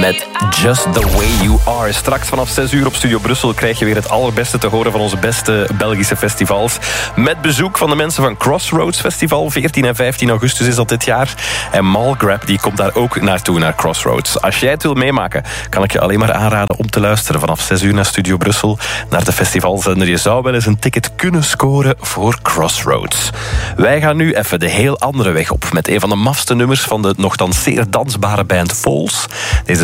met Just The Way You Are. Straks vanaf 6 uur op Studio Brussel krijg je weer het allerbeste te horen van onze beste Belgische festivals. Met bezoek van de mensen van Crossroads Festival. 14 en 15 augustus is dat dit jaar. En Malgrab die komt daar ook naartoe, naar Crossroads. Als jij het wil meemaken, kan ik je alleen maar aanraden om te luisteren vanaf 6 uur naar Studio Brussel, naar de festivalzender. Je zou wel eens een ticket kunnen scoren voor Crossroads. Wij gaan nu even de heel andere weg op met een van de mafste nummers van de nogthans zeer dansbare band Foals. Deze